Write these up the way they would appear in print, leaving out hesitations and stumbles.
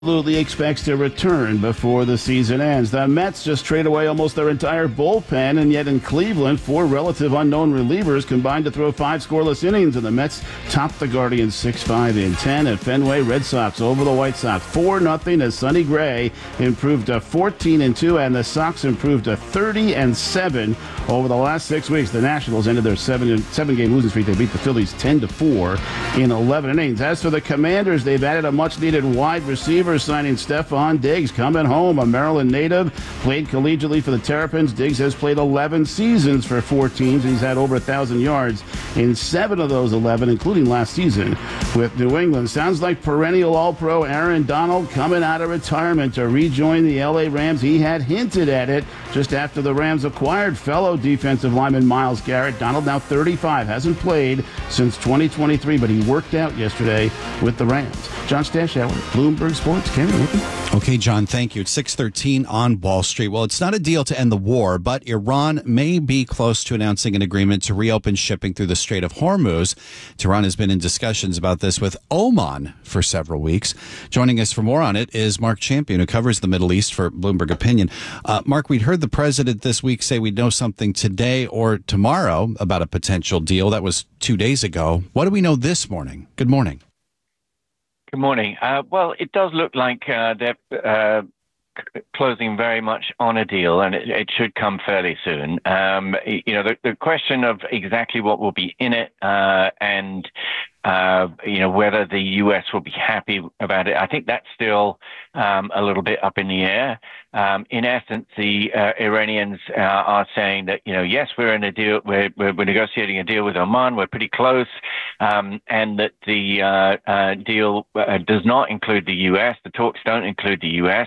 absolutely expects to return before the season ends. The Mets just trade away almost their entire bullpen, and yet in Cleveland, four relative unknown relievers combined to throw five scoreless innings, and the Mets topped the Guardians 6-5 in 10 at Fenway. Red Sox over the White Sox 4-0 as Sonny Gray improved to 14-2, and the Sox improved to 30-7 over the last 6 weeks. The Nationals ended their seven-game losing streak. They beat the Phillies 10-4 in 11 innings. As for the Commanders, they've added a much-needed wide receiver, signing Stephon Diggs, coming home, a Maryland native, played collegiately for the Terrapins. Diggs has played 11 seasons for four teams. He's had over 1,000 yards in 7 of those 11, including last season with New England. Sounds like perennial All-Pro Aaron Donald coming out of retirement to rejoin the LA Rams. He had hinted at it just after the Rams acquired fellow defensive lineman Myles Garrett. Donald, now 35, hasn't played since 2023, but he worked out yesterday with the Rams. John Stashower, Bloomberg Sports. Kenny, okay, John, thank you. It's 6:13 on Wall Street. Well, it's not a deal to end the war, but Iran may be close to announcing an agreement to reopen shipping through the Strait of Hormuz. Tehran has been in discussions about this with Oman for several weeks. Joining us for more on it is Mark Champion, who covers the Middle East for Bloomberg Opinion. Mark, we'd heard the president this week say we'd know something today or tomorrow about a potential deal. That was 2 days ago. What do we know this morning? Good morning. Good morning. Well, it does look like they're closing very much on a deal, and it should come fairly soon. The question of exactly what will be in it and whether the U.S. will be happy about it, I think that's still a little bit up in the air. In essence, the Iranians are saying that, yes, we're in a deal, we're negotiating a deal with Oman, we're pretty close, and that the deal does not include the U.S., the talks don't include the U.S.,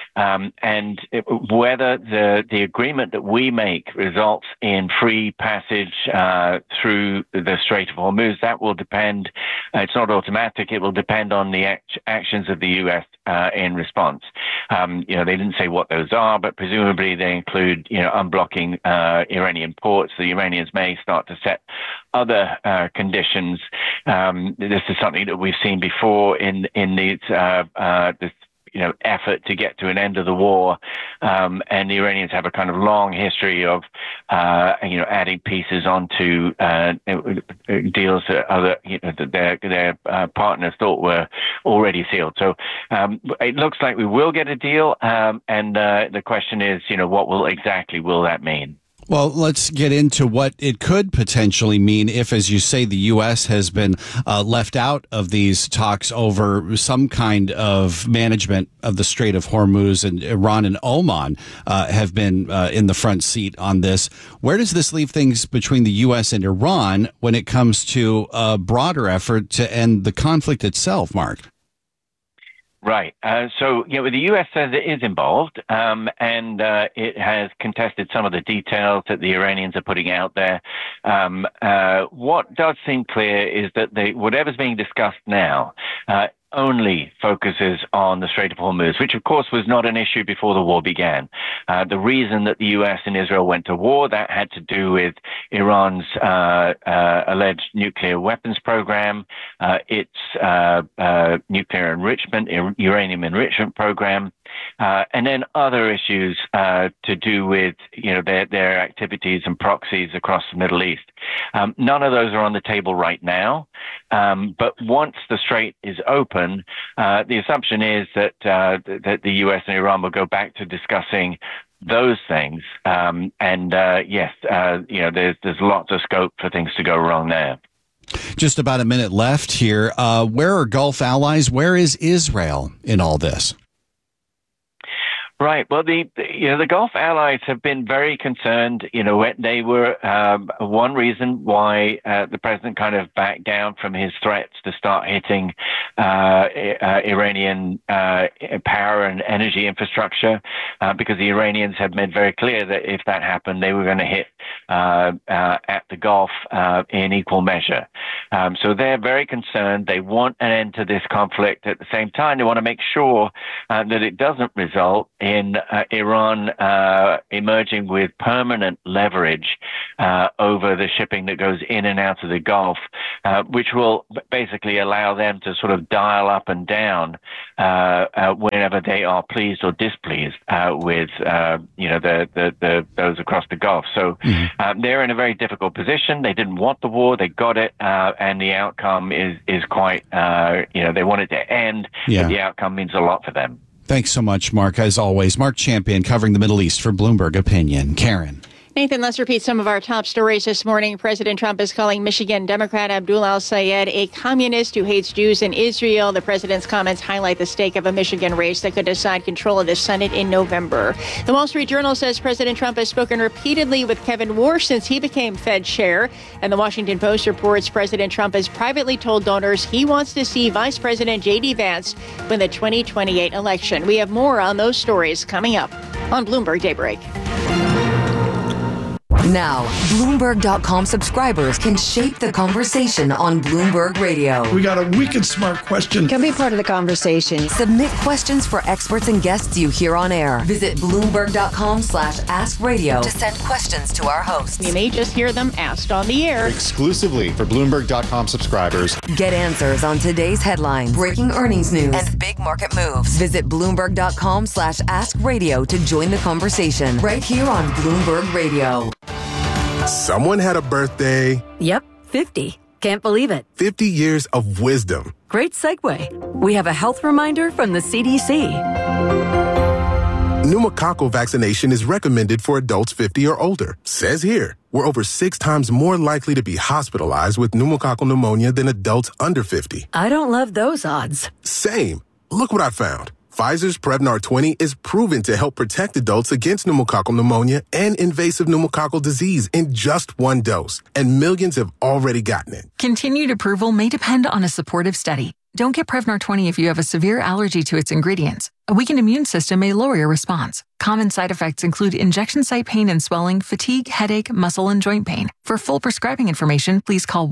whether the agreement that we make results in free passage through the Strait of Hormuz, that will depend. It's not automatic. It will depend on the actions of the U.S. In response. They didn't say what those are, but presumably they include, unblocking Iranian ports. The Iranians may start to set other conditions. This is something that we've seen before in these this effort to get to an end of the war, and the Iranians have a kind of long history of, adding pieces onto deals that other, that their partners thought were already sealed. So it looks like we will get a deal, and the question is, what will that mean? Well, let's get into what it could potentially mean if, as you say, the U.S. has been left out of these talks over some kind of management of the Strait of Hormuz, and Iran and Oman have been in the front seat on this. Where does this leave things between the U.S. and Iran when it comes to a broader effort to end the conflict itself, Mark? Right. So, the U.S. says it is involved, and it has contested some of the details that the Iranians are putting out there. What does seem clear is that whatever's being discussed now only focuses on the Strait of Hormuz, which of course was not an issue before the war began. The reason that the U.S. and Israel went to war, that had to do with Iran's alleged nuclear weapons program, its nuclear enrichment, uranium enrichment program, and then other issues to do with their activities and proxies across the Middle East. None of those are on the table right now, but once the strait is open, the assumption is that the U.S. and Iran will go back to discussing those things, there's lots of scope for things to go wrong there. Just about a minute left here. Where are Gulf allies? Where is Israel in all this? Right. Well, the Gulf allies have been very concerned. They were one reason why the president kind of backed down from his threats to start hitting Iranian power and energy infrastructure, because the Iranians had made very clear that if that happened, they were going to hit at the Gulf in equal measure. So they're very concerned. They want an end to this conflict. At the same time, they want to make sure that it doesn't result in in Iran emerging with permanent leverage over the shipping that goes in and out of the Gulf, which will basically allow them to sort of dial up and down whenever they are pleased or displeased with those across the Gulf. So they're in a very difficult position. They didn't want the war, they got it, and the outcome is quite. They want it to end, but the outcome means a lot for them. Thanks so much, Mark. As always, Mark Champion covering the Middle East for Bloomberg Opinion. Karen. Nathan, let's repeat some of our top stories this morning. President Trump is calling Michigan Democrat Abdul al-Sayed a communist who hates Jews and Israel. The president's comments highlight the stake of a Michigan race that could decide control of the Senate in November. The Wall Street Journal says President Trump has spoken repeatedly with Kevin Warsh since he became Fed chair. And the Washington Post reports President Trump has privately told donors he wants to see Vice President J.D. Vance win the 2028 election. We have more on those stories coming up on Bloomberg Daybreak. Now, Bloomberg.com subscribers can shape the conversation on Bloomberg Radio. We got a wicked smart question. Can be part of the conversation. Submit questions for experts and guests you hear on air. Visit Bloomberg.com/AskRadio to send questions to our hosts. You may just hear them asked on the air. Exclusively for Bloomberg.com subscribers. Get answers on today's headlines, breaking earnings news, and big market moves. Visit Bloomberg.com/AskRadio to join the conversation right here on Bloomberg Radio. Someone had a birthday. Yep, 50. Can't believe it. 50 years of wisdom. Great segue. We have a health reminder from the CDC. Pneumococcal vaccination is recommended for adults 50 or older. Says here, we're over 6 times more likely to be hospitalized with pneumococcal pneumonia than adults under 50. I don't love those odds. Same. Look what I found. Pfizer's Prevnar 20 is proven to help protect adults against pneumococcal pneumonia and invasive pneumococcal disease in just 1 dose, and millions have already gotten it. Continued approval may depend on a supportive study. Don't get Prevnar 20 if you have a severe allergy to its ingredients. A weakened immune system may lower your response. Common side effects include injection site pain and swelling, fatigue, headache, muscle, and joint pain. For full prescribing information, please call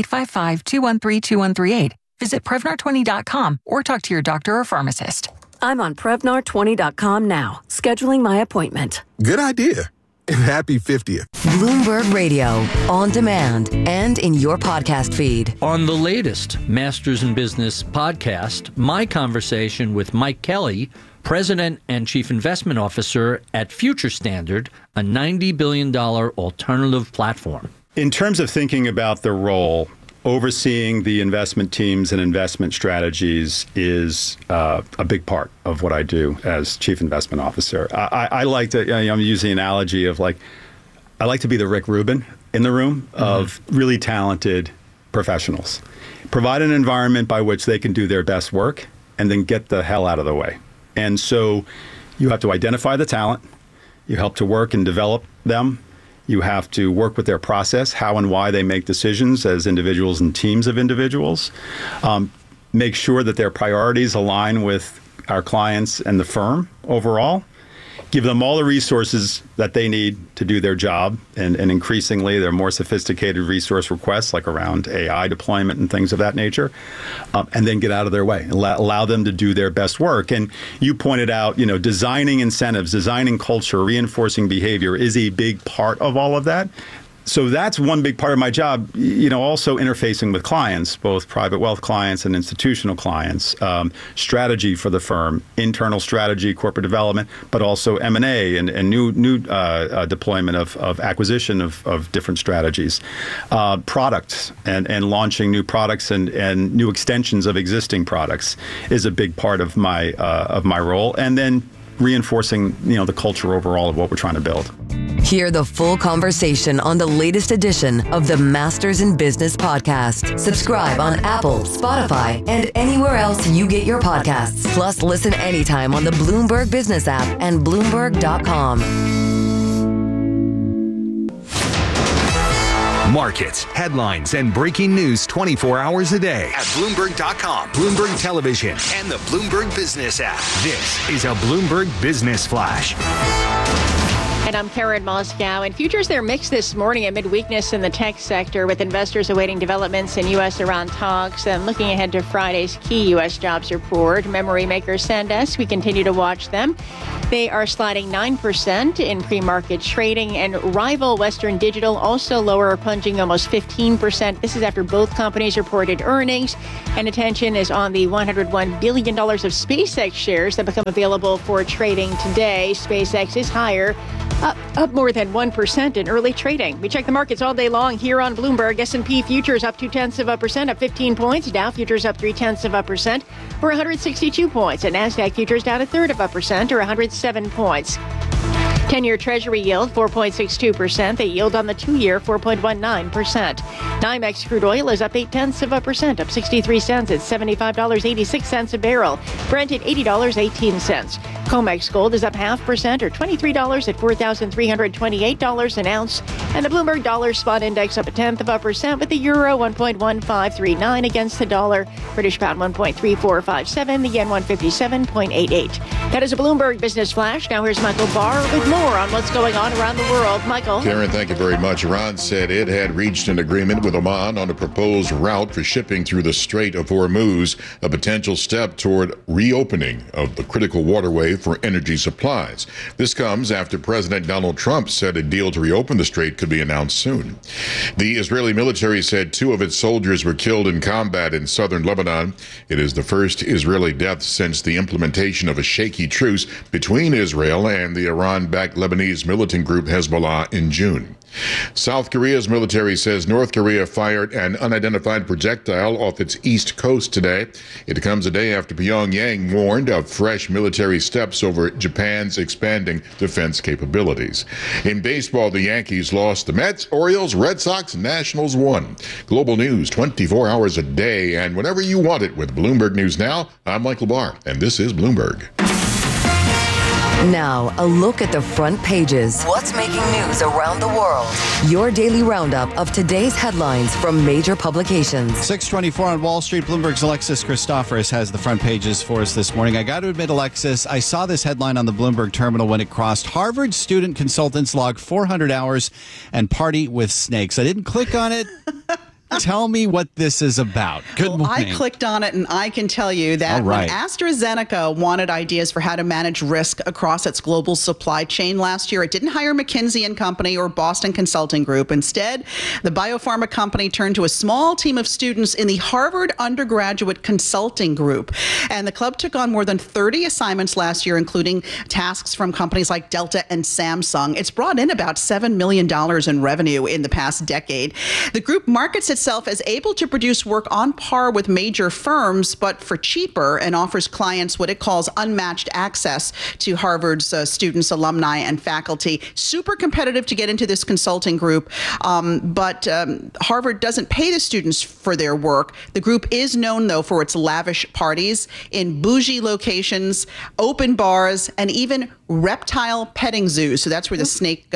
1-855-213-2138. Visit Prevnar20.com or talk to your doctor or pharmacist. I'm on Prevnar20.com now, scheduling my appointment. Good idea. And happy 50th. Bloomberg Radio, on demand and in your podcast feed. On the latest Masters in Business podcast, my conversation with Mike Kelly, President and Chief Investment Officer at Future Standard, a $90 billion alternative platform. In terms of thinking about the role, overseeing the investment teams and investment strategies is a big part of what I do as Chief Investment Officer. I like to, I'm using the analogy of I like to be the Rick Rubin in the room of really talented professionals. Provide an environment by which they can do their best work and then get the hell out of the way. And so you have to identify the talent. You help to work and develop them. You have to work with their process, how and why they make decisions as individuals and teams of individuals. Make sure that their priorities align with our clients and the firm overall. Give them all the resources that they need to do their job. And increasingly, there are more sophisticated resource requests, like around AI deployment and things of that nature. And then get out of their way. Allow them to do their best work. And you pointed out, designing incentives, designing culture, reinforcing behavior is a big part of all of that. So that's one big part of my job, also interfacing with clients, both private wealth clients and institutional clients, strategy for the firm, internal strategy, corporate development, but also M&A and new deployment of acquisition of different strategies, products and launching new products and new extensions of existing products is a big part of my role. And then reinforcing, the culture overall of what we're trying to build. Hear the full conversation on the latest edition of the Masters in Business podcast. Subscribe on Apple, Spotify, and anywhere else you get your podcasts. Plus, listen anytime on the Bloomberg Business app and Bloomberg.com. Markets, headlines, and breaking news 24 hours a day at Bloomberg.com, Bloomberg Television, and the Bloomberg Business app. This is a Bloomberg Business Flash. And I'm Karen Moscow. And futures, they're mixed this morning amid weakness in the tech sector, with investors awaiting developments in U.S.-Iran talks and looking ahead to Friday's key U.S. jobs report. Memory maker SanDisk, we continue to watch them. They are sliding 9% in pre-market trading, and rival Western Digital also lower, plunging almost 15%. This is after both companies reported earnings, and attention is on the $101 billion of SpaceX shares that become available for trading today. SpaceX is higher, up more than 1% in early trading. We check the markets all day long here on Bloomberg. S&P futures up 0.2%, up 15 points. Dow futures up 0.3%, or 162 points. And NASDAQ futures down 1/3%, or 107 points. 10-year Treasury yield, 4.62%. The yield on the 2-year, 4.19%. NYMEX crude oil is up 0.8%, up 63 cents at $75.86 a barrel. Brent at $80.18. COMEX gold is up 0.5%, or $23 at $4,328 an ounce. And the Bloomberg Dollar Spot Index up 0.1%, with the euro 1.1539 against the dollar. British pound 1.3457. The yen 157.88. That is a Bloomberg Business Flash. Now here's Michael Barr with more on what's going on around the world. Michael. Karen, thank you very much. Iran said it had reached an agreement with Oman on a proposed route for shipping through the Strait of Hormuz, a potential step toward reopening of the critical waterway for energy supplies. This comes after President Donald Trump said a deal to reopen the strait could be announced soon. The Israeli military said 2 of its soldiers were killed in combat in southern Lebanon. It is the first Israeli death since the implementation of a shaky truce between Israel and the Iran-backed Lebanese militant group Hezbollah in June. South Korea's military says North Korea fired an unidentified projectile off its east coast today. It comes a day after Pyongyang warned of fresh military steps over Japan's expanding defense capabilities. In baseball, the Yankees lost. The Mets, Orioles, Red Sox, Nationals won. Global news 24 hours a day and whenever you want it with Bloomberg News Now. I'm Michael Barr, and this is Bloomberg. Now, a look at the front pages. What's making news around the world? Your daily roundup of today's headlines from major publications. 6:24 on Wall Street. Bloomberg's Alexis Christoforous has the front pages for us this morning. I got to admit, Alexis, I saw this headline on the Bloomberg terminal when it crossed. Harvard student consultants log 400 hours and party with snakes. I didn't click on it. Tell me what this is about. Good morning. I clicked on it, and I can tell you that when AstraZeneca wanted ideas for how to manage risk across its global supply chain last year, it didn't hire McKinsey & Company or Boston Consulting Group. Instead, the biopharma company turned to a small team of students in the Harvard Undergraduate Consulting Group. And the club took on more than 30 assignments last year, including tasks from companies like Delta and Samsung. It's brought in about $7 million in revenue in the past decade. The group markets itself as able to produce work on par with major firms, but for cheaper, and offers clients what it calls unmatched access to Harvard's students, alumni, and faculty. Super competitive to get into this consulting group, but Harvard doesn't pay the students for their work. The group is known, though, for its lavish parties in bougie locations, open bars, and even reptile petting zoos. So that's where the snake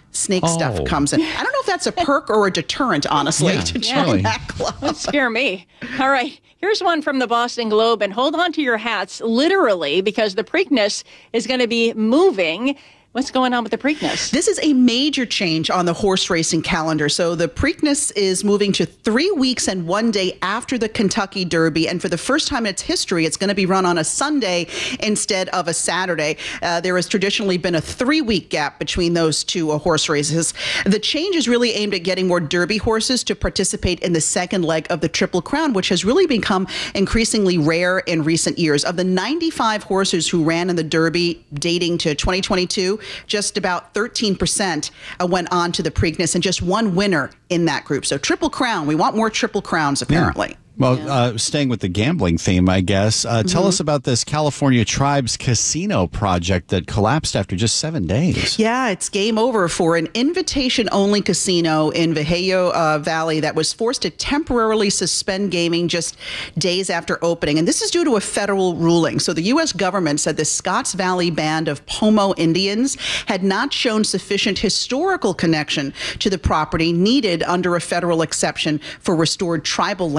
stuff comes in. I don't know if that's a perk or a deterrent, honestly, to join that club. That scare me. All right. Here's one from the Boston Globe, and hold on to your hats, literally, because the Preakness is going to be moving. What's going on with the Preakness? This is a major change on the horse racing calendar. So the Preakness is moving to 3 weeks and 1 day after the Kentucky Derby. And for the first time in its history, it's going to be run on a Sunday instead of a Saturday. There has traditionally been a 3-week gap between those two horse races. The change is really aimed at getting more Derby horses to participate in the second leg of the Triple Crown, which has really become increasingly rare in recent years. Of the 95 horses who ran in the Derby dating to 2022, just about 13% went on to the Preakness, and just one winner in that group. So Triple Crown, we want more Triple Crowns, apparently. Yeah. Well, staying with the gambling theme, I guess, tell us about this California Tribes casino project that collapsed after just 7 days. Yeah, it's game over for an invitation-only casino in Vallejo Valley that was forced to temporarily suspend gaming just days after opening. And this is due to a federal ruling. So the U.S. government said the Scotts Valley Band of Pomo Indians had not shown sufficient historical connection to the property needed under a federal exception for restored tribal lands.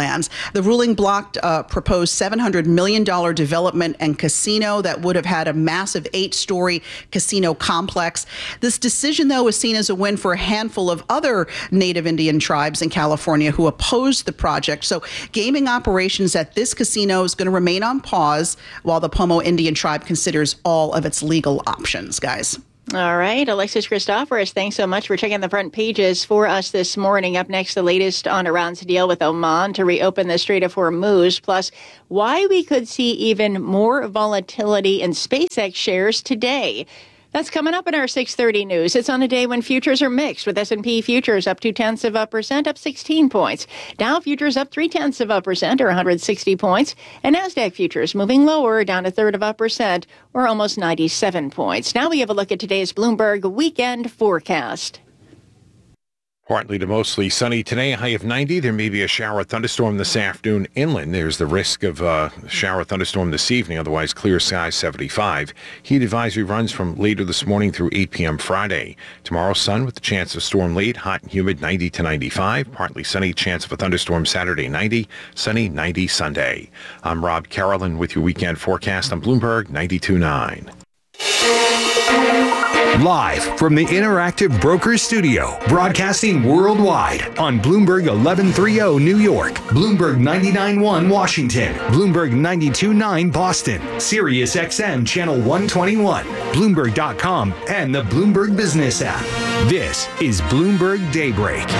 The ruling blocked a proposed $700 million development and casino that would have had a massive 8-story casino complex. This decision, though, is seen as a win for a handful of other native Indian tribes in California who opposed the project. So gaming operations at this casino is going to remain on pause while the Pomo Indian tribe considers all of its legal options, guys. All right. Alexis Christoforous, thanks so much for checking the front pages for us this morning. Up next, the latest on Iran's deal with Oman to reopen the Strait of Hormuz, plus why we could see even more volatility in SpaceX shares today. That's coming up in our 6:30 news. It's on a day when futures are mixed, with S&P futures up 0.2%, up 16 points. Dow futures up 0.3%, or 160 points. And NASDAQ futures moving lower, down 0.33%, or almost 97 points. Now we have a look at today's Bloomberg weekend forecast. Partly to mostly sunny today, a high of 90. There may be a shower or thunderstorm this afternoon inland. There's the risk of a shower or thunderstorm this evening, otherwise clear skies 75. Heat advisory runs from later this morning through 8 p.m. Friday. Tomorrow, sun with the chance of storm late, hot and humid 90 to 95. Partly sunny, chance of a thunderstorm Saturday 90, sunny 90 Sunday. I'm Rob Carolyn with your weekend forecast on Bloomberg 92.9. Live from the Interactive Brokers Studio, broadcasting worldwide on Bloomberg 1130 New York, Bloomberg 99.1 Washington, Bloomberg 92.9 Boston, Sirius XM Channel 121, Bloomberg.com, and the Bloomberg Business app. This is Bloomberg Daybreak.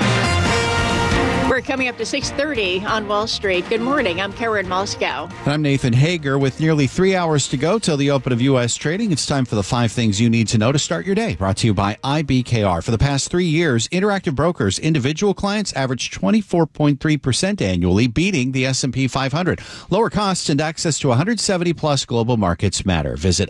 We're coming up to 6:30 on Wall Street. Good morning. I'm Karen Moscow. And I'm Nathan Hager. With nearly 3 hours to go till the open of U.S. trading, it's time for the 5 things you need to know to start your day. Brought to you by IBKR. For the past 3 years, Interactive Brokers individual clients averaged 24.3% annually, beating the S&P 500. Lower costs and access to 170-plus global markets matter. Visit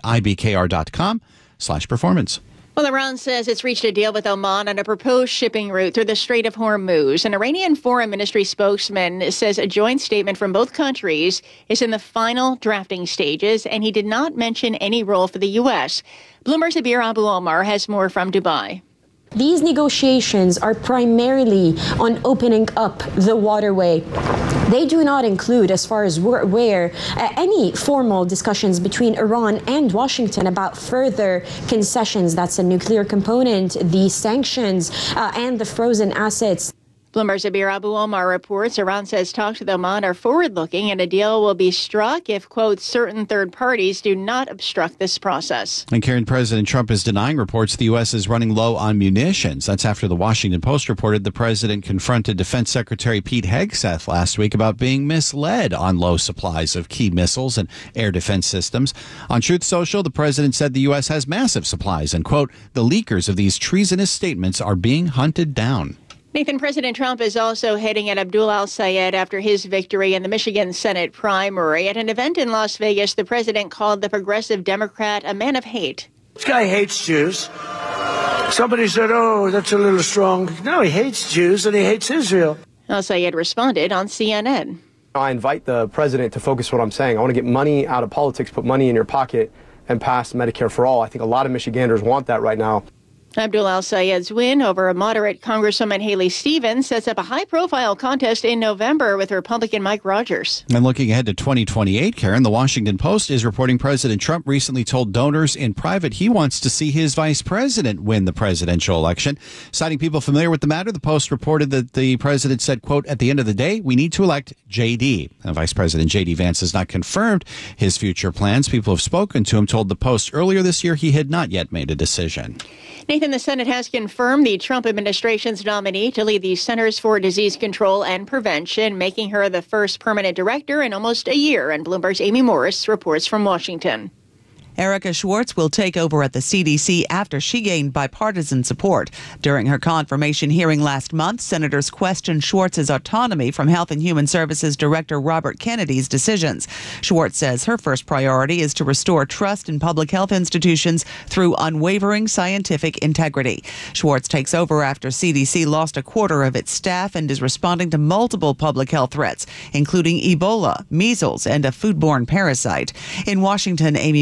ibkr.com/performance. Well, Iran says it's reached a deal with Oman on a proposed shipping route through the Strait of Hormuz. An Iranian Foreign Ministry spokesman says a joint statement from both countries is in the final drafting stages, and he did not mention any role for the U.S. Bloomberg's Abir Abu Omar has more from Dubai. These negotiations are primarily on opening up the waterway. They do not include, as far as we're aware, any formal discussions between Iran and Washington about further concessions. That's a nuclear component, the sanctions, and the frozen assets. Bloomberg's Abir Abu Omar reports Iran says talks with Oman are forward-looking and a deal will be struck if, quote, certain third parties do not obstruct this process. And Karen, President Trump is denying reports the U.S. is running low on munitions. That's after the Washington Post reported the president confronted Defense Secretary Pete Hegseth last week about being misled on low supplies of key missiles and air defense systems. On Truth Social, the president said the U.S. has massive supplies and, quote, the leakers of these treasonous statements are being hunted down. Nathan, President Trump is also heading at Abdul al-Sayed after his victory in the Michigan Senate primary. At an event in Las Vegas, the president called the progressive Democrat a man of hate. This guy hates Jews. Somebody said, oh, that's a little strong. No, he hates Jews and he hates Israel. Al-Sayed responded on CNN. I invite the president to focus what I'm saying. I want to get money out of politics, put money in your pocket, and pass Medicare for all. I think a lot of Michiganders want that right now. Abdul al-Sayed's win over a moderate Congresswoman Haley Stevens sets up a high-profile contest in November with Republican Mike Rogers. And looking ahead to 2028, Karen, the Washington Post is reporting President Trump recently told donors in private he wants to see his vice president win the presidential election. Citing people familiar with the matter, the Post reported that the president said, quote, at the end of the day, we need to elect J.D. Now, Vice President J.D. Vance has not confirmed his future plans. People have spoken to him told the Post earlier this year he had not yet made a decision. Nathan, the Senate has confirmed the Trump administration's nominee to lead the Centers for Disease Control and Prevention, making her the first permanent director in almost a year. And Bloomberg's Amy Morris reports from Washington. Erica Schwartz will take over at the CDC after she gained bipartisan support. During her confirmation hearing last month, senators questioned Schwartz's autonomy from Health and Human Services Director Robert Kennedy's decisions. Schwartz says her first priority is to restore trust in public health institutions through unwavering scientific integrity. Schwartz takes over after CDC lost a quarter of its staff and is responding to multiple public health threats, including Ebola, measles, and a foodborne parasite. In Washington, Amy Morris,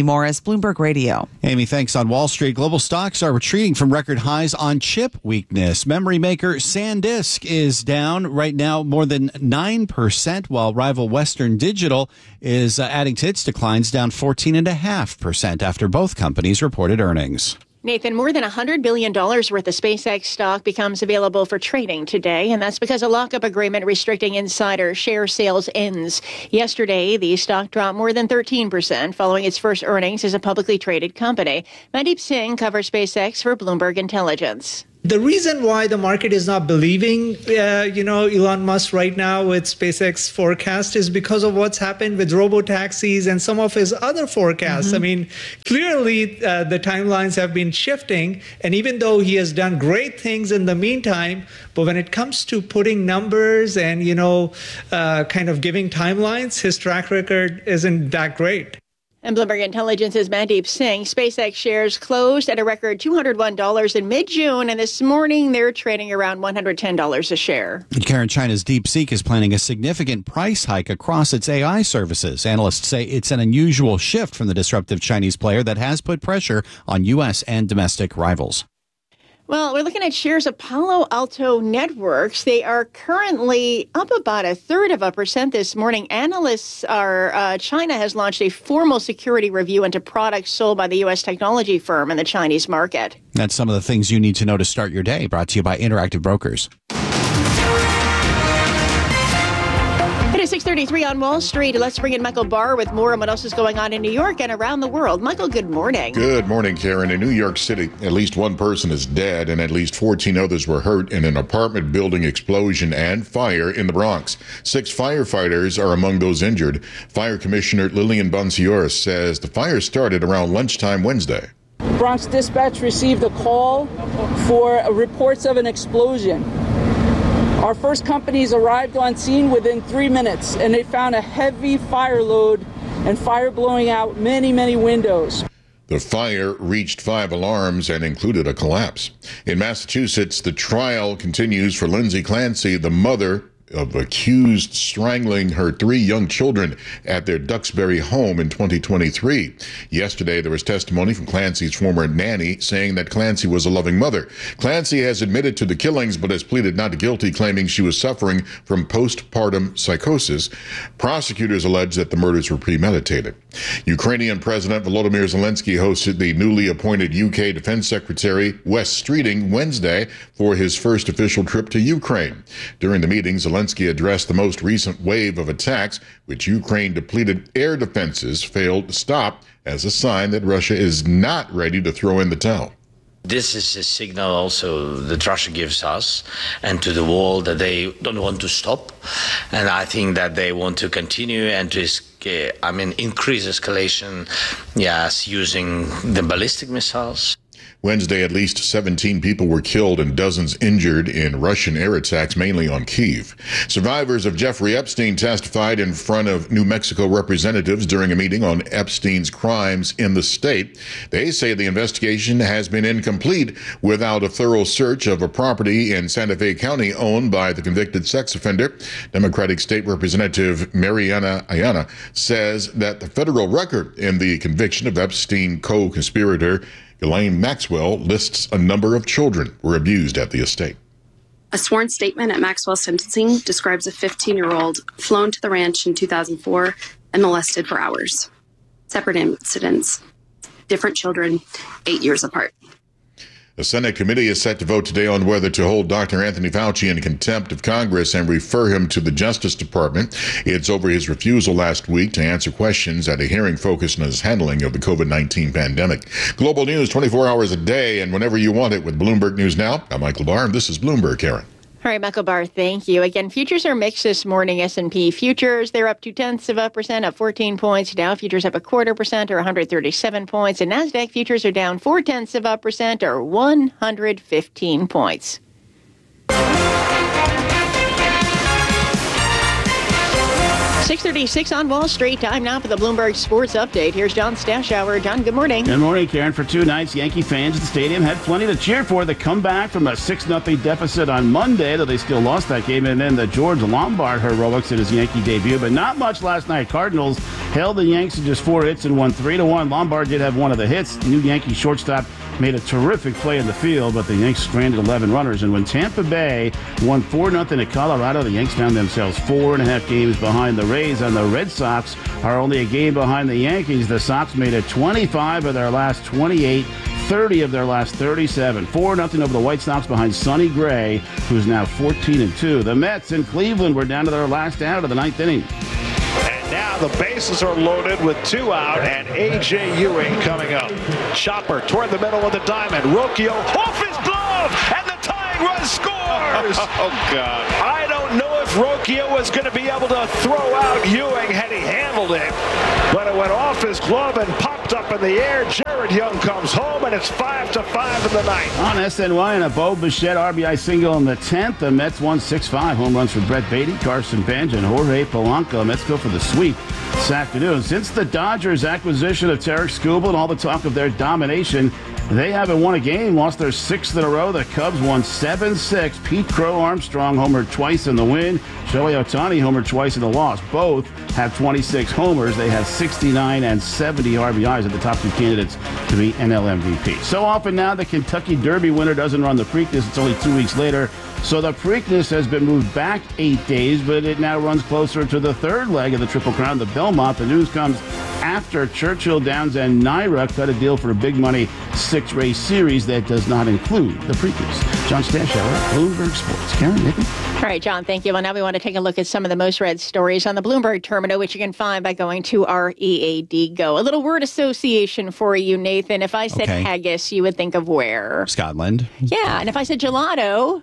Bloomberg Radio. Amy, thanks. On Wall Street, global stocks are retreating from record highs on chip weakness. Memory maker SanDisk is down right now more than 9%, while rival Western Digital is adding to its declines, down 14.5% after both companies reported earnings. Nathan, more than $100 billion worth of SpaceX stock becomes available for trading today, and that's because a lockup agreement restricting insider share sales ends. Yesterday, the stock dropped more than 13% following its first earnings as a publicly traded company. Mandeep Singh covers SpaceX for Bloomberg Intelligence. The reason why the market is not believing, Elon Musk right now with SpaceX forecast is because of what's happened with robotaxis and some of his other forecasts. I mean, clearly the timelines have been shifting, and even though he has done great things in the meantime, but when it comes to putting numbers and, kind of giving timelines, his track record isn't that great. And Bloomberg Intelligence's Mandeep Singh, SpaceX shares closed at a record $201 in mid-June, and this morning they're trading around $110 a share. Karen, China's DeepSeek is planning a significant price hike across its AI services. Analysts say it's an unusual shift from the disruptive Chinese player that has put pressure on U.S. and domestic rivals. Well, we're looking at shares of Palo Alto Networks. They are currently up about 0.33% this morning. Analysts are China has launched a formal security review into products sold by the U.S. technology firm in the Chinese market. That's some of the things you need to know to start your day. Brought to you by Interactive Brokers. It is 6:33 on Wall Street. Let's bring in Michael Barr with more on what else is going on in New York and around the world. Michael, good morning. Good morning, Karen. In New York City, at least one person is dead and at least 14 others were hurt in an apartment building explosion and fire in the Bronx. 6 firefighters are among those injured. Fire Commissioner Lillian Bonsior says the fire started around lunchtime Wednesday. Bronx Dispatch received a call for reports of an explosion. Our first companies arrived on scene within 3 minutes, and they found a heavy fire load and fire blowing out many windows. The fire reached 5 alarms and included a collapse. In Massachusetts, the trial continues for Lindsay Clancy, the mother of accused strangling her 3 young children at their Duxbury home in 2023. Yesterday, there was testimony from Clancy's former nanny saying that Clancy was a loving mother. Clancy has admitted to the killings but has pleaded not guilty, claiming she was suffering from postpartum psychosis. Prosecutors allege that the murders were premeditated. Ukrainian President Volodymyr Zelensky hosted the newly appointed UK Defense Secretary Wes Streeting Wednesday for his first official trip to Ukraine. During the meeting, Zelensky addressed the most recent wave of attacks, which Ukraine depleted air defenses failed to stop, as a sign that Russia is not ready to throw in the towel. This is a signal also that Russia gives us and to the world that they don't want to stop. And I think that they want to continue and to increase escalation, yes, using the ballistic missiles. Wednesday, at least 17 people were killed and dozens injured in Russian air attacks, mainly on Kyiv. Survivors of Jeffrey Epstein testified in front of New Mexico representatives during a meeting on Epstein's crimes in the state. They say the investigation has been incomplete without a thorough search of a property in Santa Fe County owned by the convicted sex offender. Democratic State Representative Mariana Ayana says that the federal record in the conviction of Epstein co-conspirator Ghislaine Maxwell lists a number of children were abused at the estate. A sworn statement at Maxwell's sentencing describes a 15-year-old flown to the ranch in 2004 and molested for hours. Separate incidents, different children, 8 years apart. The Senate committee is set to vote today on whether to hold Dr. Anthony Fauci in contempt of Congress and refer him to the Justice Department. It's over his refusal last week to answer questions at a hearing focused on his handling of the COVID-19 pandemic. Global news 24 hours a day and whenever you want it with Bloomberg News Now. I'm Michael Barr, and this is Bloomberg, Karen. All right, Michael Barr, thank you. Again, futures are mixed this morning. S&P futures, they're up 0.2%, up 14 points. Dow futures up 0.25% or 137 points. And NASDAQ futures are down 0.4% or 115 points. 6:36 on Wall Street. Time now for the Bloomberg Sports Update. Here's John Stashower. John, good morning. Good morning, Karen. For 2 nights, Yankee fans at the stadium had plenty to cheer for. The comeback from a 6-0 deficit on Monday, though they still lost that game, and then the George Lombard heroics in his Yankee debut. But not much last night. Cardinals held the Yanks to just 4 hits and won 3-1. Lombard did have one of the hits. New Yankee shortstop made a terrific play in the field, but the Yanks stranded 11 runners. And when Tampa Bay won 4-0 at Colorado, the Yanks found themselves 4.5 games behind the Rays, and the Red Sox are only a game behind the Yankees. The Sox made it 25 of their last 28, 30 of their last 37. 4-0 over the White Sox behind Sonny Gray, who's now 14-2. The Mets in Cleveland were down to their last out of the 9th inning. Now the bases are loaded with 2 out, and A.J. Ewing coming up. Chopper toward the middle of the diamond. Rocchio off his glove, and the tying run scores! Oh, God. I don't know if Rocchio was going to be able to throw out Ewing had he handled it, but it went off his glove and popped up in the air. Jared Young comes home, and it's 5-5 in the ninth. On SNY, and a Bo Bichette RBI single in the 10th. The Mets won 6-5. Home runs for Brett Beatty, Carson Bench, and Jorge Polanco. Mets go for the sweep this afternoon. Since the Dodgers' acquisition of Tarek Skubal and all the talk of their domination, they haven't won a game, lost their 6th in a row. The Cubs won 7-6. Pete Crow Armstrong homered twice in the win. Shohei Ohtani homered twice in the loss. Both have 26 homers. They have 69 and 70 RBIs at the top 2 candidates to be NL MVP. So often now the Kentucky Derby winner doesn't run the Preakness. It's only 2 weeks later. So the Preakness has been moved back 8 days, but it now runs closer to the 3rd leg of the Triple Crown, the Belmont. The news comes after Churchill Downs and Naira cut a deal for a big money 6-race series that does not include the Preakness. John Stashower, Bloomberg Sports. Karen, Nick? All right, John, thank you. Well, now we want to take a look at some of the most read stories on the Bloomberg Terminal, which you can find by going to our EAD Go. A little word association for you, Nathan. If I said haggis, you would think of where? Scotland. Yeah, and if I said gelato...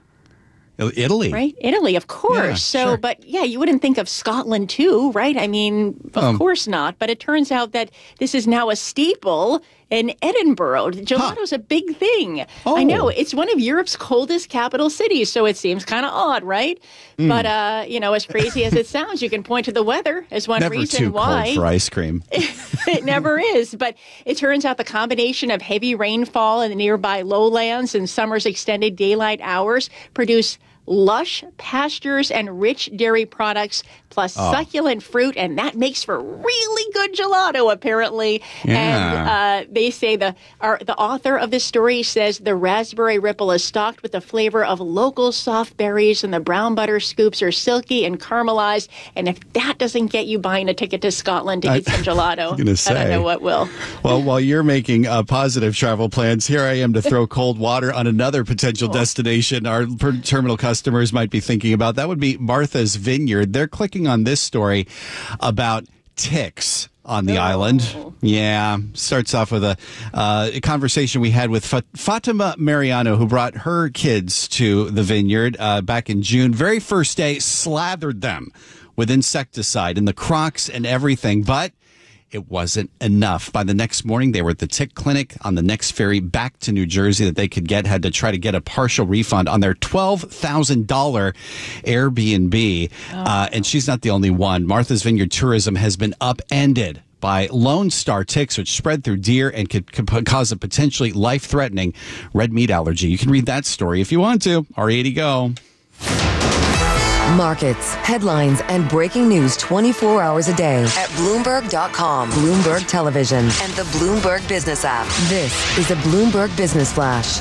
Italy. Right? Italy, of course. Yeah, so, sure. But yeah, you wouldn't think of Scotland too, right? I mean, of course not. But it turns out that this is now a staple in Edinburgh. Gelato's a big thing. Oh. I know. It's one of Europe's coldest capital cities, so it seems kind of odd, right? But, as crazy as it sounds, you can point to the weather as one Never reason too why. cold for ice cream. It never is. But it turns out the combination of heavy rainfall in the nearby lowlands and summer's extended daylight hours produce lush pastures and rich dairy products, plus succulent fruit, and that makes for really good gelato, apparently. Yeah. And they say the author of this story says the raspberry ripple is stocked with the flavor of local soft berries, and the brown butter scoops are silky and caramelized. And if that doesn't get you buying a ticket to Scotland to eat some gelato, I don't know what will. Well, while you're making positive travel plans, here I am to throw cold water on another potential destination our terminal customers might be thinking about. That would be Martha's Vineyard. They're clicking on this story about ticks on the island. Yeah. Starts off with a conversation we had with Fatima Mariano, who brought her kids to the vineyard back in June. Very first day, slathered them with insecticide in the crocks and everything, but it wasn't enough. By the next morning, they were at the tick clinic on the next ferry back to New Jersey that they could had to try to get a partial refund on their $12,000 Airbnb. And she's not the only one. Martha's Vineyard tourism has been upended by Lone Star ticks, which spread through deer and could cause a potentially life-threatening red meat allergy. You can read that story if you want to. R80 Go. Markets, headlines, and breaking news 24 hours a day at Bloomberg.com, Bloomberg Television, and the Bloomberg Business app. This is a Bloomberg Business Flash.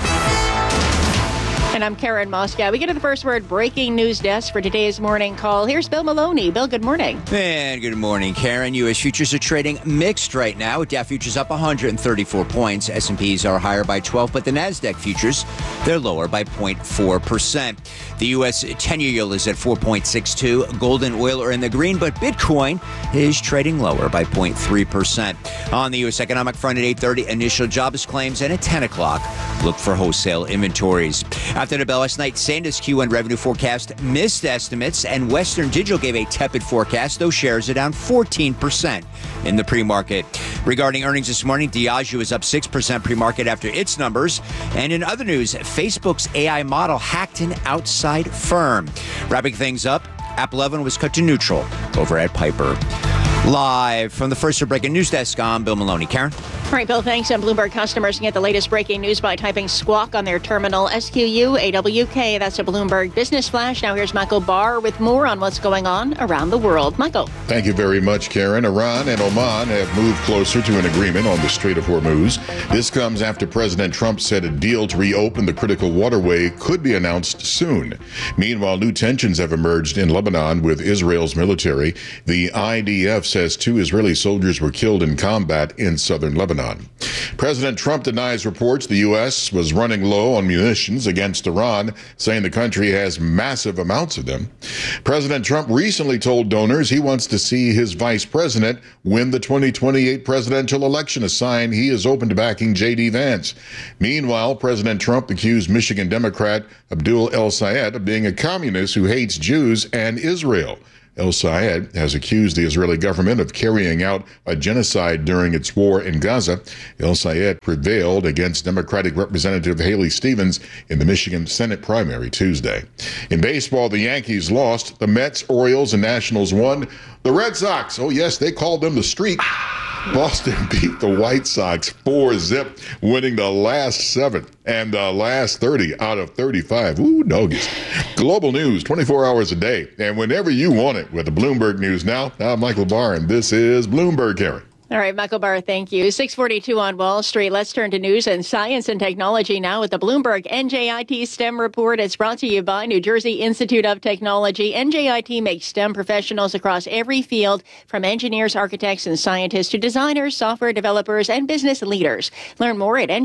And I'm Karen Moscow. We get to the first word breaking news desk for today's morning call. Here's Bill Maloney. Bill, good morning. And good morning, Karen. U.S. futures are trading mixed right now. Dow futures up 134 points. S&Ps are higher by 12, but the NASDAQ futures, they're lower by 0.4%. The U.S. 10-year yield is at 4.62. Gold and oil are in the green, but Bitcoin is trading lower by 0.3%. On the U.S. economic front at 8:30, initial jobs claims, and at 10 o'clock, look for wholesale inventories. After the bell last night, Sandisk Q1 revenue forecast missed estimates, and Western Digital gave a tepid forecast. Those shares are down 14% in the pre-market. Regarding earnings this morning, Diageo is up 6% pre-market after its numbers. And in other news, Facebook's AI model hacked an outside firm. Wrapping things up, App 11 was cut to neutral over at Piper. Live from the First Breaking News Desk, I'm Bill Maloney. Karen? All right, Bill, thanks. And Bloomberg customers can get the latest breaking news by typing Squawk on their terminal, SQUAWK. That's a Bloomberg Business Flash. Now here's Michael Barr with more on what's going on around the world. Michael. Thank you very much, Karen. Iran and Oman have moved closer to an agreement on the Strait of Hormuz. This comes after President Trump said a deal to reopen the critical waterway could be announced soon. Meanwhile, new tensions have emerged in Lebanon with Israel's military. The IDF says 2 Israeli soldiers were killed in combat in southern Lebanon. President Trump denies reports the U.S. was running low on munitions against Iran, saying the country has massive amounts of them. President Trump recently told donors he wants to see his vice president win the 2028 presidential election, a sign he is open to backing J.D. Vance. Meanwhile, President Trump accused Michigan Democrat Abdul El-Sayed of being a communist who hates Jews and Israel. El-Sayed has accused the Israeli government of carrying out a genocide during its war in Gaza. El-Sayed prevailed against Democratic Representative Haley Stevens in the Michigan Senate primary Tuesday. In baseball, the Yankees lost. The Mets, Orioles, and Nationals won. The Red Sox, oh yes, they called them the Streak. Boston beat the White Sox 4-0, winning the last 7 and the last 30 out of 35. Ooh, doggies. Global news 24 hours a day and whenever you want it with the Bloomberg News Now. I'm Michael Barr, and this is Bloomberg, Karen. All right, Michael Barr, thank you. 6:42 on Wall Street. Let's turn to news and science and technology now with the Bloomberg NJIT STEM report. It's brought to you by New Jersey Institute of Technology. NJIT makes STEM professionals across every field, from engineers, architects, and scientists to designers, software developers, and business leaders. Learn more at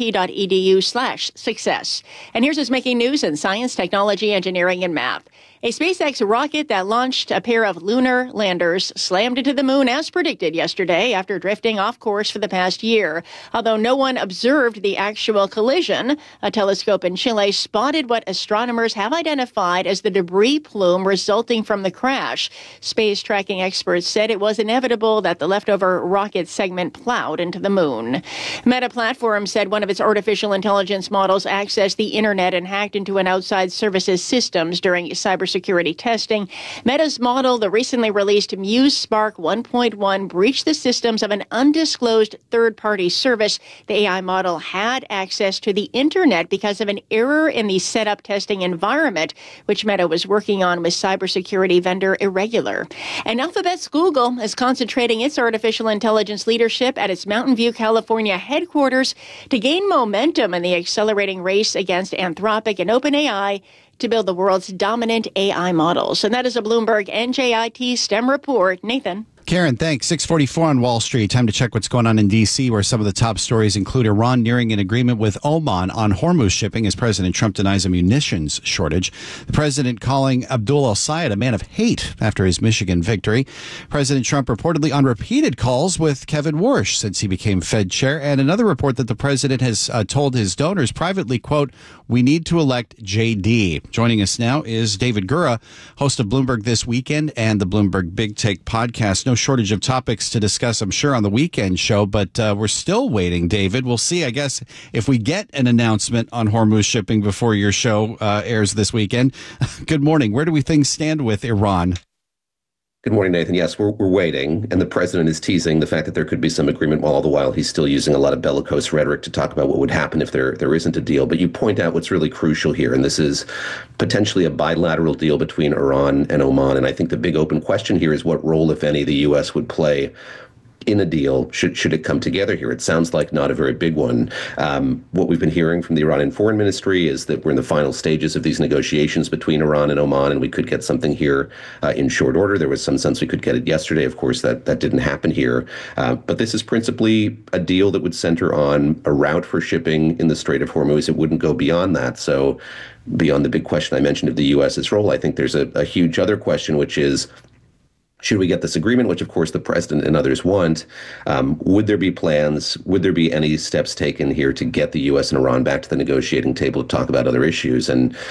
njit.edu/success. And here's what's making news in science, technology, engineering, and math. A SpaceX rocket that launched a pair of lunar landers slammed into the moon as predicted yesterday after drifting off course for the past year. Although no one observed the actual collision, a telescope in Chile spotted what astronomers have identified as the debris plume resulting from the crash. Space tracking experts said it was inevitable that the leftover rocket segment plowed into the moon. Meta Platforms said one of its artificial intelligence models accessed the internet and hacked into an outside services systems during cybersecurity testing. Meta's model, the recently released Muse Spark 1.1, breached the systems of an undisclosed third-party service. The AI model had access to the internet because of an error in the setup testing environment, which Meta was working on with cybersecurity vendor Irregular. And Alphabet's Google is concentrating its artificial intelligence leadership at its Mountain View, California headquarters to gain momentum in the accelerating race against Anthropic and OpenAI to build the world's dominant AI models. And that is a Bloomberg NJIT STEM report. Nathan. Karen, thanks. 6:44 on Wall Street. Time to check what's going on in D.C., where some of the top stories include Iran nearing an agreement with Oman on Hormuz shipping as President Trump denies a munitions shortage. The president calling Abdul El-Sayed a man of hate after his Michigan victory. President Trump reportedly on repeated calls with Kevin Warsh since he became Fed chair. And another report that the president has told his donors privately, quote, "We need to elect J.D." Joining us now is David Gura, host of Bloomberg This Weekend and the Bloomberg Big Take podcast. No shortage of topics to discuss, I'm sure, on the weekend show, but we're still waiting, David. We'll see, I guess, if we get an announcement on Hormuz shipping before your show airs this weekend. Good morning. Where do things stand with Iran? Good morning, Nathan. Yes, we're waiting, and the president is teasing the fact that there could be some agreement, while all the while he's still using a lot of bellicose rhetoric to talk about what would happen if there isn't a deal. But you point out what's really crucial here, and this is potentially a bilateral deal between Iran and Oman. And I think the big open question here is what role, if any, the U.S. would play in a deal, should it come together here. It sounds like not a very big one. What we've been hearing from the Iranian Foreign Ministry is that we're in the final stages of these negotiations between Iran and Oman, and we could get something here in short order. There was some sense we could get it yesterday. Of course, that didn't happen here. But this is principally a deal that would center on a route for shipping in the Strait of Hormuz. It wouldn't go beyond that. So beyond the big question I mentioned of the U.S.'s role, I think there's a huge other question, which is, should we get this agreement, which of course the president and others want, would there be plans, would there be any steps taken here to get the U.S. and Iran back to the negotiating table to talk about other issues? And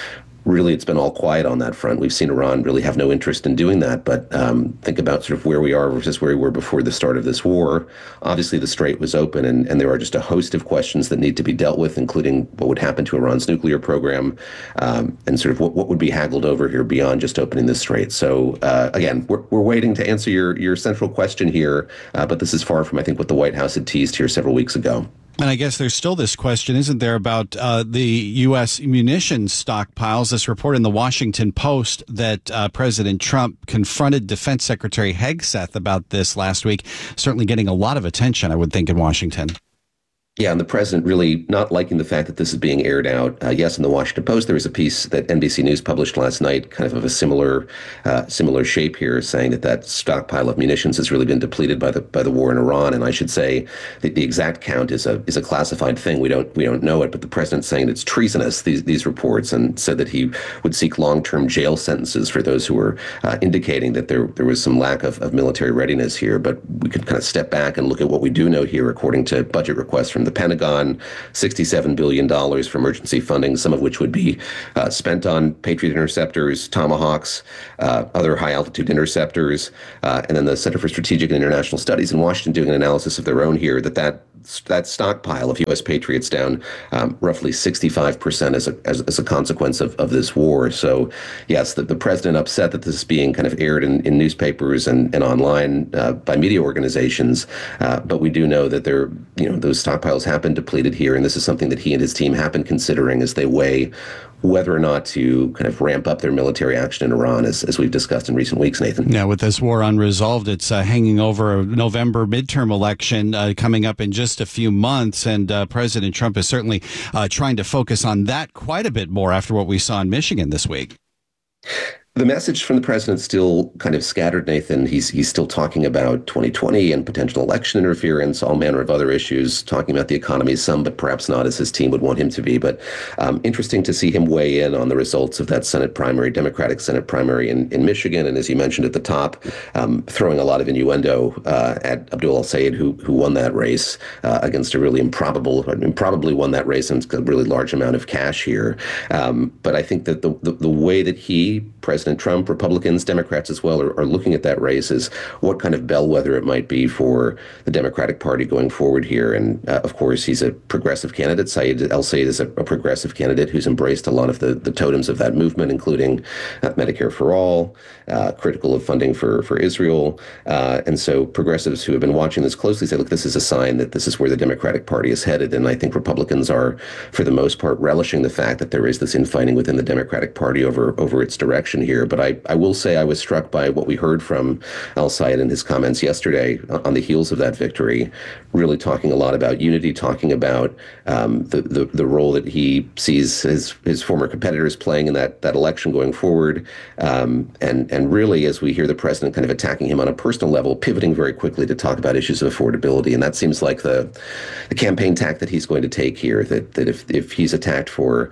really, it's been all quiet on that front. We've seen Iran really have no interest in doing that. But think about sort of where we are versus where we were before the start of this war. Obviously, the Strait was open, and there are just a host of questions that need to be dealt with, including what would happen to Iran's nuclear program, and sort of what would be haggled over here beyond just opening the Strait. So again, we're waiting to answer your central question here, but this is far from, I think, what the White House had teased here several weeks ago. And I guess there's still this question, isn't there, about the U.S. munitions stockpiles? This report in the Washington Post that President Trump confronted Defense Secretary Hegseth about this last week, certainly getting a lot of attention, I would think, in Washington. Yeah, and the president really not liking the fact that this is being aired out. Yes, in the Washington Post, there was a piece that NBC News published last night, kind of a similar shape here, saying that stockpile of munitions has really been depleted by the war in Iran. And I should say that the exact count is a classified thing. We don't know it, but the president's saying it's treasonous, these reports, and said that he would seek long-term jail sentences for those who were indicating that there was some lack of military readiness here. But we could kind of step back and look at what we do know here, according to budget requests from the Pentagon, $67 billion for emergency funding, some of which would be spent on Patriot interceptors, Tomahawks, other high-altitude interceptors, and then the Center for Strategic and International Studies in Washington doing an analysis of their own here, that stockpile of U.S. Patriots down roughly 65% as a consequence of this war. So, yes, the president upset that this is being kind of aired in newspapers and online by media organizations, but we do know that those stockpiles have been depleted here, and this is something that he and his team have been considering as they weigh whether or not to kind of ramp up their military action in Iran, as we've discussed in recent weeks, Nathan. Yeah, with this war unresolved, it's hanging over a November midterm election coming up in just a few months, and President Trump is certainly trying to focus on that quite a bit more after what we saw in Michigan this week. The message from the president is still kind of scattered, Nathan. He's still talking about 2020 and potential election interference, all manner of other issues, talking about the economy some, but perhaps not as his team would want him to be. But interesting to see him weigh in on the results of that Senate primary, Democratic Senate primary in Michigan. And as you mentioned at the top, throwing a lot of innuendo at Abdul al-Sayed, who won that race against a really improbably won that race and a really large amount of cash here. But I think that the way that President Trump, Republicans, Democrats as well, are looking at that race is what kind of bellwether it might be for the Democratic Party going forward here. And of course, he's a progressive candidate. Sayed al-Sayed is a progressive candidate who's embraced a lot of the totems of that movement, including Medicare for all, critical of funding for Israel. And so progressives who have been watching this closely say, look, this is a sign that this is where the Democratic Party is headed. And I think Republicans are, for the most part, relishing the fact that there is this infighting within the Democratic Party over its direction here. But I will say I was struck by what we heard from al-Sayed in his comments yesterday on the heels of that victory, really talking a lot about unity, talking about the role that he sees his former competitors playing in that election going forward. And really, as we hear the president kind of attacking him on a personal level, pivoting very quickly to talk about issues of affordability. And that seems like the campaign tack that he's going to take here, that if he's attacked for,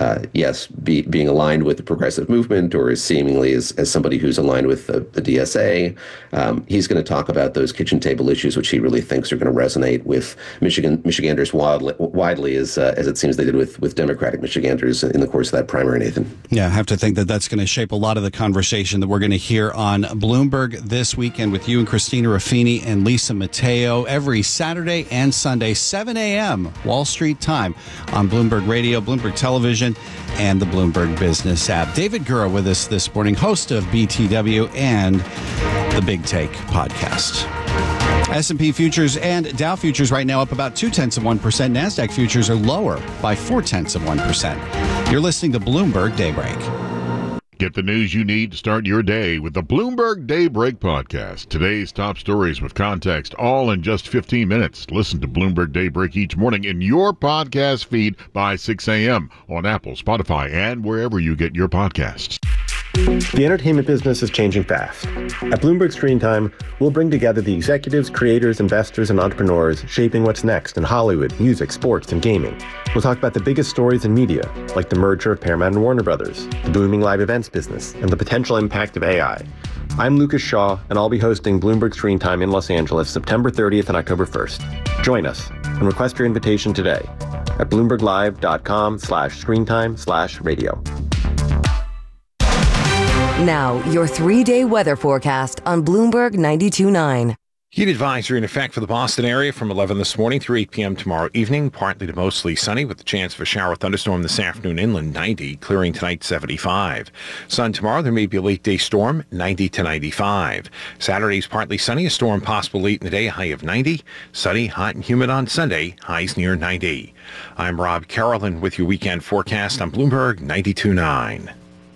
being aligned with the progressive movement or seemingly as somebody who's aligned with the DSA, he's going to talk about those kitchen table issues, which he really thinks are going to resonate with Michiganders widely, as it seems they did with Democratic Michiganders in the course of that primary, Nathan. Yeah, I have to think that that's going to shape a lot of the conversation that we're going to hear on Bloomberg this weekend with you and Christina Ruffini and Lisa Mateo every Saturday and Sunday, 7 a.m. Wall Street time on Bloomberg Radio, Bloomberg Television, and the Bloomberg Business app. David Gura with us this morning, host of BTW and the Big Take podcast. S&P futures and Dow futures right now up about 0.2%. NASDAQ futures are lower by 0.4%. You're listening to Bloomberg Daybreak. Get the news you need to start your day with the Bloomberg Daybreak podcast. Today's top stories with context, all in just 15 minutes. Listen to Bloomberg Daybreak each morning in your podcast feed by 6 a.m. on Apple, Spotify, and wherever you get your podcasts. The entertainment business is changing fast. At Bloomberg Screen Time, we'll bring together the executives, creators, investors, and entrepreneurs shaping what's next in Hollywood, music, sports, and gaming. We'll talk about the biggest stories in media, like the merger of Paramount and Warner Brothers, the booming live events business, and the potential impact of AI. I'm Lucas Shaw, and I'll be hosting Bloomberg Screen Time in Los Angeles September 30th and October 1st. Join us and request your invitation today at bloomberglive.com/screentime/radio. Now, your 3-day weather forecast on Bloomberg 92.9. Heat advisory in effect for the Boston area from 11 this morning through 8 p.m. tomorrow evening. Partly to mostly sunny with the chance of a shower or thunderstorm this afternoon inland, 90. Clearing tonight, 75. Sun tomorrow, there may be a late-day storm, 90 to 95. Saturday's partly sunny, a storm possible late in the day, a high of 90. Sunny, hot and humid on Sunday, highs near 90. I'm Rob Carolyn with your weekend forecast on Bloomberg 92.9.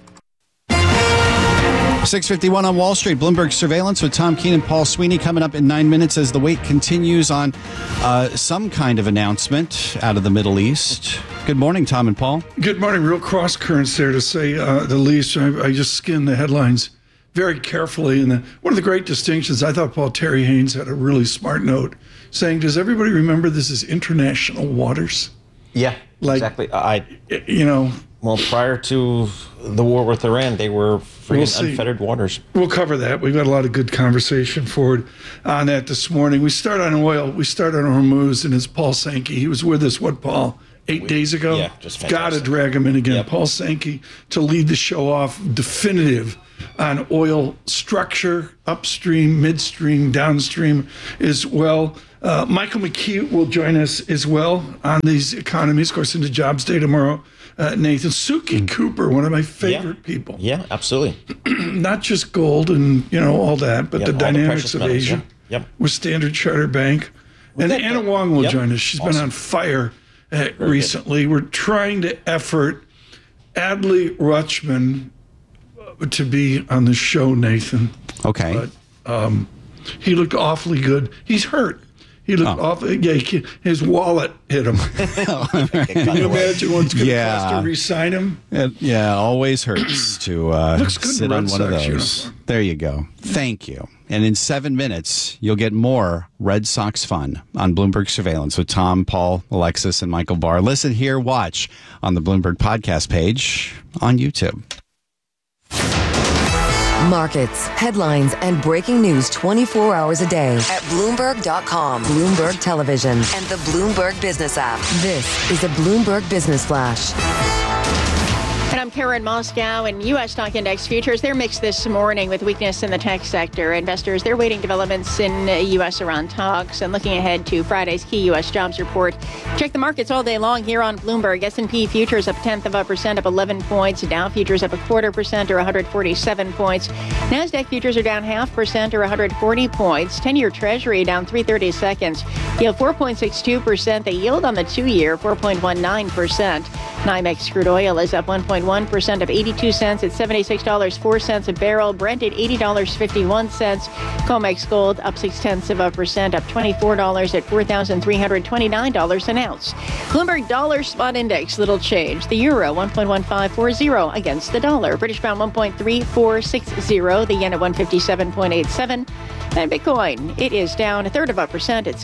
6:51 on Wall Street. Bloomberg Surveillance with Tom Keene and Paul Sweeney coming up in 9 minutes as the wait continues on some kind of announcement out of the Middle East. Good morning, Tom and Paul. Good morning. Real cross currents there, to say the least. I just skimmed the headlines very carefully. And one of the great distinctions, I thought Paul Terry Haynes had a really smart note saying, does everybody remember this is international waters? Yeah, exactly. Well, prior to the war with Iran, they were free and unfettered waters. We'll cover that. We've got a lot of good conversation forward on that this morning. We start on oil. We start on Hormuz, and it's Paul Sankey. He was with us, Paul? 8 days ago? Yeah, just fantastic. Got to drag him in again. Yep. Paul Sankey to lead the show off, definitive on oil structure, upstream, midstream, downstream as well. Michael McKee will join us as well on these economies, of course, into Jobs Day tomorrow. Nathan, Suki Cooper, one of my favorite people. Yeah, absolutely. Not just gold and all that, but the dynamics of Asia. Yep. With Standard Chartered Bank. And Anna Wong will join us. She's been on fire recently. We're trying to effort Adley Rutschman to be on the show, Nathan. Okay. But he looked awfully good. He's hurt. He looked awful. Yeah, his wallet hit him. Can you imagine what's going to cost to re-sign him? Yeah, always hurts to sit on one of those. Uniform. There you go. Thank you. And in 7 minutes, you'll get more Red Sox fun on Bloomberg Surveillance with Tom, Paul, Alexis, and Michael Barr. Listen, hear, watch on the Bloomberg podcast page on YouTube. Markets, headlines, and breaking news 24 hours a day at Bloomberg.com, Bloomberg Television, and the Bloomberg Business app. This is a Bloomberg Business Flash. And I'm Karen Moscow. And U.S. stock index futures, they're mixed this morning with weakness in the tech sector. Investors, they're waiting developments in U.S. around talks and looking ahead to Friday's key U.S. jobs report. Check the markets all day long here on Bloomberg. S&P futures up 0.1%, up 11 points. Dow futures up 0.25% or 147 points. NASDAQ futures are down 0.5% or 140 points. 10-year Treasury down 3/32. Yield 4.62%. The yield on the 2-year, 4.19%. NYMEX crude oil is up 1.1%, up 82 cents at $76.04 a barrel. Brent at $80.51. COMEX gold up 0.6%, up $24 at $4,329 an ounce. Bloomberg dollar spot index, little change. The euro 1.1540 against the dollar. British pound 1.3460. The yen at 157.87. And Bitcoin, it is down 0.33% at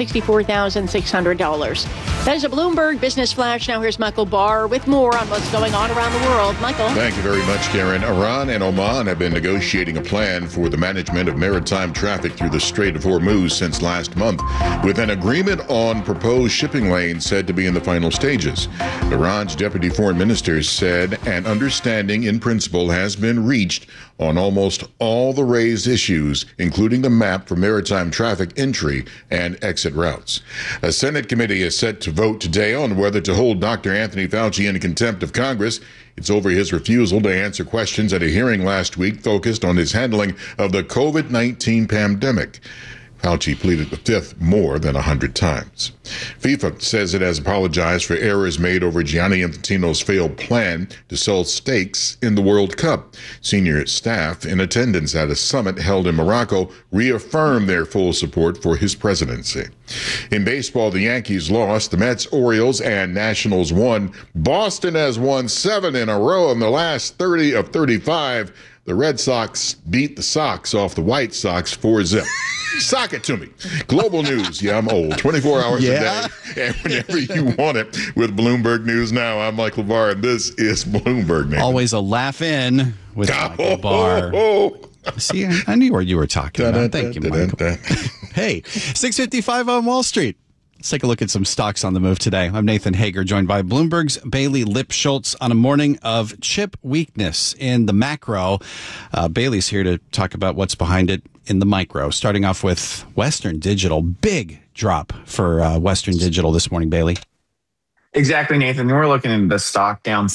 $64,600. That is a Bloomberg Business Flash. Now here's Michael Barr with more on what's going on around the world. Michael. Thank you very much, Karen. Iran and Oman have been negotiating a plan for the management of maritime traffic through the Strait of Hormuz since last month, with an agreement on proposed shipping lanes said to be in the final stages. Iran's deputy foreign minister said an understanding in principle has been reached on almost all the raised issues, including the map for maritime traffic entry and exit routes. A Senate committee is set to vote today on whether to hold Dr. Anthony Fauci in contempt of Congress. It's over his refusal to answer questions at a hearing last week focused on his handling of the COVID-19 pandemic. Fauci pleaded the fifth more than 100 times. FIFA says it has apologized for errors made over Gianni Infantino's failed plan to sell stakes in the World Cup. Senior staff in attendance at a summit held in Morocco reaffirmed their full support for his presidency. In baseball, the Yankees lost. The Mets, Orioles, and Nationals won. Boston has won 7 in a row in the last 30 of 35. The Red Sox beat the Sox off the White Sox 4-0. Sock it to me. Global news. Yeah, I'm old. 24 hours a day. And whenever you want it with Bloomberg News Now, I'm Michael Barr, and this is Bloomberg News. Always a laugh in with Michael Barr. See, I knew what you were talking about. Thank you, Michael. Hey, 6:55 on Wall Street. Let's take a look at some stocks on the move today. I'm Nathan Hager, joined by Bloomberg's Bailey Lipschultz on a morning of chip weakness in the macro. Bailey's here to talk about what's behind it in the micro. Starting off with Western Digital. Big drop for Western Digital this morning, Bailey. Exactly, Nathan. We're looking at the stock down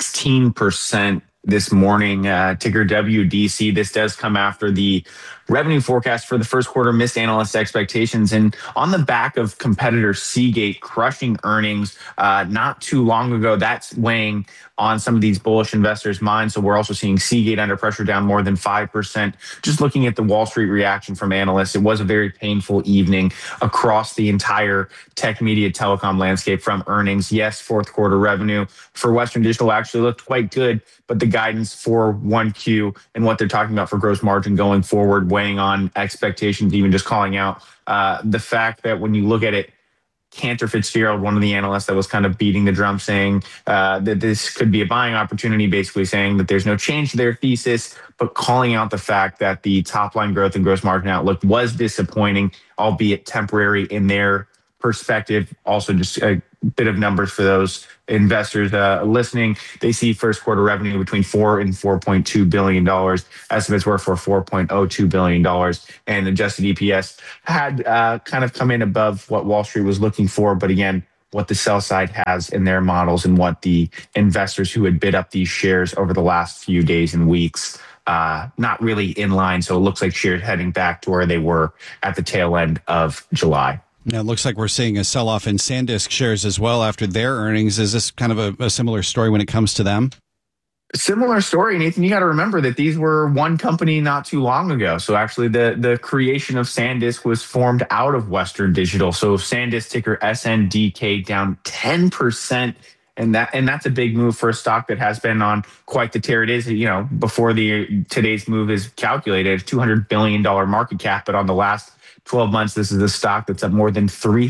16% this morning, ticker WDC. This does come after the revenue forecast for the first quarter missed analyst expectations, and on the back of competitor Seagate crushing earnings not too long ago. That's weighing on some of these bullish investors' minds. So we're also seeing Seagate under pressure, down more than 5%. Just looking at the Wall Street reaction from analysts, it was a very painful evening across the entire tech, media, telecom landscape from earnings. Yes, fourth quarter revenue for Western Digital actually looked quite good, but the guidance for 1Q and what they're talking about for gross margin going forward, weighing on expectations, even just calling out the fact that when you look at it, Cantor Fitzgerald, one of the analysts that was kind of beating the drum, saying that this could be a buying opportunity, basically saying that there's no change to their thesis, but calling out the fact that the top line growth and gross margin outlook was disappointing, albeit temporary in their perspective. Also, just a bit of numbers for those investors listening. They see first quarter revenue between $4 and $4.2 billion. Estimates were for $4.02 billion, and adjusted EPS had kind of come in above what Wall Street was looking for. But again, what the sell side has in their models and what the investors who had bid up these shares over the last few days and weeks, not really in line. So it looks like shares heading back to where they were at the tail end of July. Now, it looks like we're seeing a sell-off in SanDisk shares as well after their earnings. Is this kind of a similar story when it comes to them? Similar story, Nathan. You got to remember that these were one company not too long ago. So actually the creation of SanDisk was formed out of Western Digital. So SanDisk, ticker SNDK, down 10%. And that's a big move for a stock that has been on quite the tear. It is, before today's move is calculated, $200 billion market cap, but on the last 12 months, this is a stock that's up more than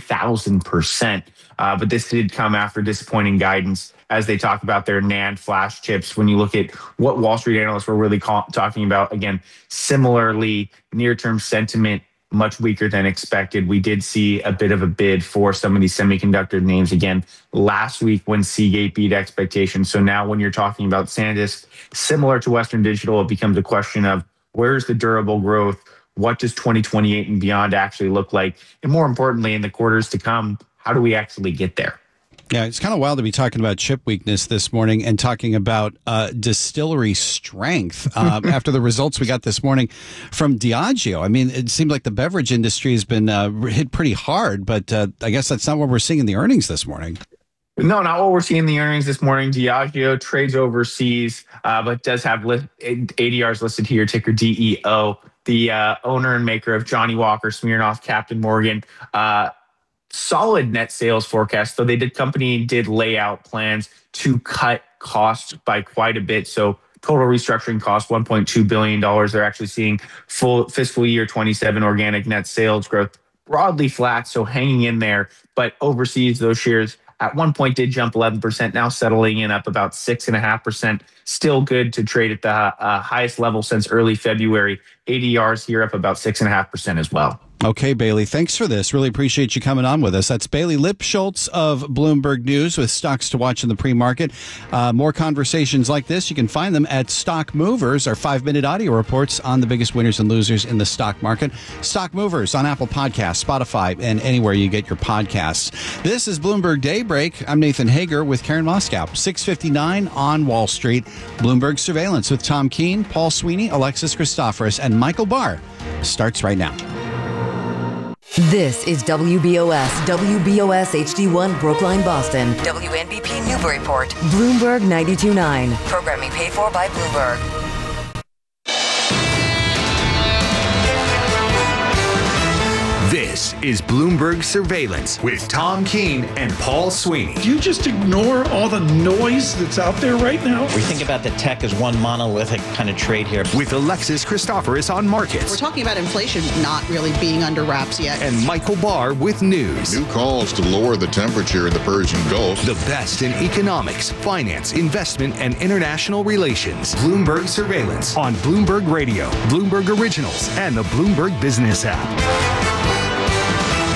3,000%. But this did come after disappointing guidance as they talk about their NAND flash chips. When you look at what Wall Street analysts were really talking about, again, similarly, near-term sentiment much weaker than expected. We did see a bit of a bid for some of these semiconductor names again last week when Seagate beat expectations. So now when you're talking about SanDisk, similar to Western Digital, it becomes a question of where's the durable growth? What does 2028 and beyond actually look like? And more importantly, in the quarters to come, how do we actually get there? Yeah, it's kind of wild to be talking about chip weakness this morning and talking about distillery strength after the results we got this morning from Diageo. I mean, it seemed like the beverage industry has been hit pretty hard, but I guess that's not what we're seeing in the earnings this morning. No, not what we're seeing in the earnings this morning. Diageo trades overseas, but does have ADRs listed here, ticker DEO. The owner and maker of Johnnie Walker, Smirnoff, Captain Morgan, solid net sales forecast. So company did lay out plans to cut costs by quite a bit. So total restructuring cost, $1.2 billion. They're actually seeing full fiscal year 27 organic net sales growth broadly flat. So hanging in there, but overseas, those shares at one point did jump 11%, now settling in up about 6.5%. Still good to trade at the highest level since early February. ADRs here up about 6.5% as well. Okay, Bailey, thanks for this. Really appreciate you coming on with us. That's Bailey Lipschultz of Bloomberg News with stocks to watch in the pre-market. More conversations like this, you can find them at Stock Movers, our 5-minute audio reports on the biggest winners and losers in the stock market. Stock Movers on Apple Podcasts, Spotify, and anywhere you get your podcasts. This is Bloomberg Daybreak. I'm Nathan Hager with Karen Moskow. 6:59 on Wall Street. Bloomberg Surveillance with Tom Keene, Paul Sweeney, Alexis Christoforous, and Michael Barr starts right now. This is WBOS HD1 Brookline, Boston. WNBP Newburyport. Bloomberg 92.9. Programming paid for by Bloomberg. This is Bloomberg Surveillance with Tom Keene and Paul Sweeney. Do you just ignore all the noise that's out there right now? We think about the tech as one monolithic kind of trade here. With Alexis Christoforous on markets. We're talking about inflation not really being under wraps yet. And Michael Barr with news. New calls to lower the temperature in the Persian Gulf. The best in economics, finance, investment, and international relations. Bloomberg Surveillance on Bloomberg Radio, Bloomberg Originals, and the Bloomberg Business app. Good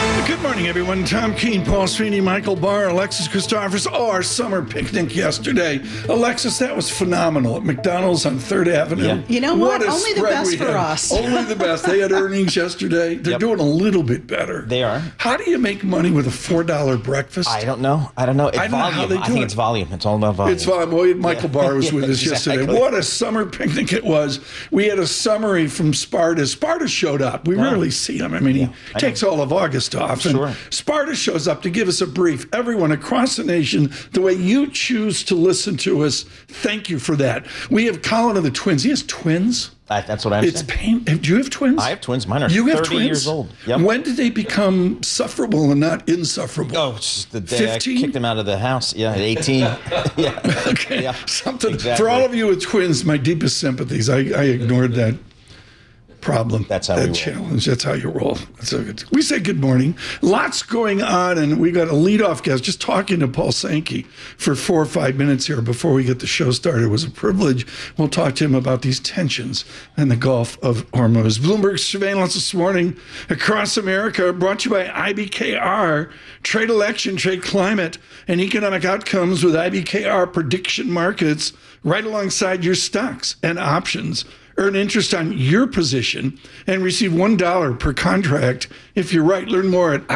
morning, everyone. Tom Keene, Paul Sweeney, Michael Barr, Alexis Christophers. Oh, our summer picnic yesterday. Alexis, that was phenomenal at McDonald's on 3rd Avenue. Yeah. You know what? a Only the spread best we for had. us. Only the best. They had earnings yesterday. They're doing a little bit better. They are. How do you make money with a $4 breakfast? I don't know. It's I don't know volume. how they do I think it. it's volume. It's all about volume. It's volume. Well, Michael Barr was with us yesterday. Exactly. What a summer picnic it was. We had a summary from Sparta. Sparta showed up. We rarely see him. I mean, he takes all of August off. Sure. And Sparta shows up to give us a brief. Everyone across the nation, the way you choose to listen to us, thank you for that. We have Colin of the Twins. He has twins. That's what I'm It's saying. pain. Do you have twins? I have twins. Mine are You have 30 twins? years old. Yep. When did they become sufferable and not insufferable? Oh, it's just the day 15? I kicked them out of the house. Yeah, at 18. Yeah. Okay. Yeah. Something. Exactly. For all of you with twins, my deepest sympathies. I ignored that problem. That's how that we roll. challenge. That's how you roll. So we say good morning. Lots going on, and we got a leadoff guest just talking to Paul Sankey for 4 or 5 minutes here before we get the show started. It was a privilege. We'll talk to him about these tensions in the Gulf of Hormuz. Bloomberg surveillance this morning across America, brought to you by IBKR. Trade election, trade climate, and economic outcomes with IBKR prediction markets right alongside your stocks and options. Earn interest on your position and receive $1 per contract if you're right. Learn more at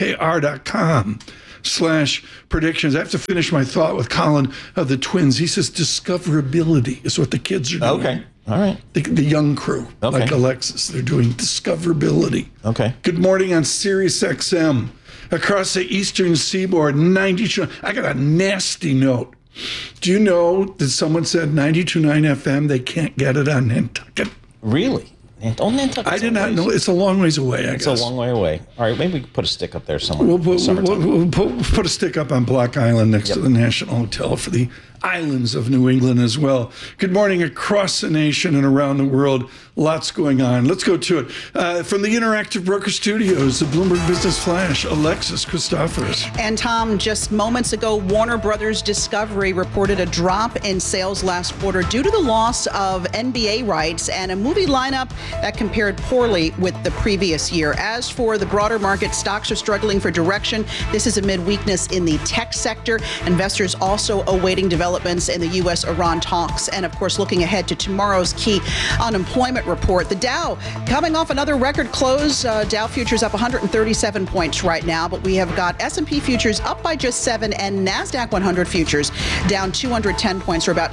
ibkr.com/predictions. I have to finish my thought with Colin of the Twins. He says discoverability is what the kids are doing. Okay. All right. The young crew, Okay. like Alexis, they're doing discoverability. Okay. Good morning on Sirius XM. Across the eastern seaboard, 92. I got a nasty note. Do you know that someone said 92.9 FM, they can't get it on Nantucket? Really? Nantucket. I did not know. It's a long ways away, I It's guess. a long way away. All right, maybe we can put a stick up there somewhere. We'll put a stick up on Block Island next to the National Hotel for the islands of New England as well. Good morning across the nation and around the world. Lots going on. Let's go to it. From the Interactive Broker Studios, the Bloomberg Business Flash, Alexis Christophers. And Tom, just moments ago, Warner Brothers Discovery reported a drop in sales last quarter due to the loss of NBA rights and a movie lineup that compared poorly with the previous year. As for the broader market, stocks are struggling for direction. This is amid weakness in the tech sector. Investors also awaiting developments in the U.S.-Iran talks. And, of course, looking ahead to tomorrow's key unemployment report. The Dow coming off another record close. Dow futures up 137 points right now, but we have got S&P futures up by just 7 and NASDAQ 100 futures down 210 points, or about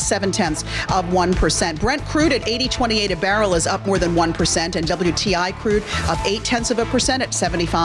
0.7%. Brent crude at $80.28 a barrel is up more than 1%, and WTI crude up 0.8% at